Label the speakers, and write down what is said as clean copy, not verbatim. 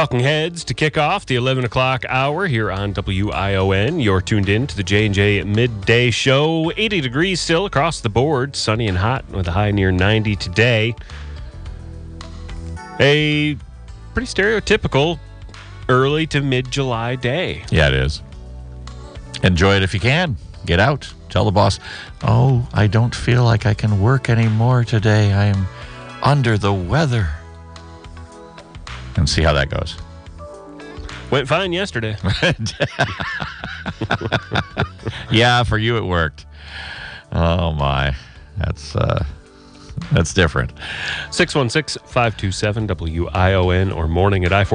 Speaker 1: Talking Heads to kick off the 11 o'clock hour here on WION. You're tuned in to the J&J Midday Show. 80 degrees still across the board. Sunny and hot with a high near 90 today. A pretty stereotypical early to mid-July day.
Speaker 2: Yeah, it is. Enjoy it if you can. Get out. Tell the boss, oh, I don't feel like I can work anymore today. I am under the weather. And see how that goes.
Speaker 1: Went fine yesterday.
Speaker 2: Yeah, for you it worked. Oh, my. That's different.
Speaker 1: 616-527-WION or morning at I-4.